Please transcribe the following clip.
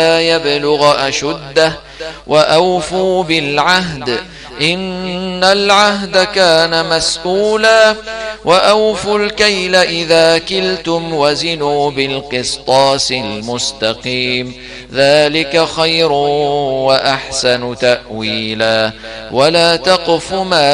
يبلغ أشده وأوفوا بالعهد إن العهد كان مسؤولا وأوفوا الكيل إذا كلتم وزنوا بالقسطاس المستقيم ذلك خير وأحسن تأويلا ولا تقف ما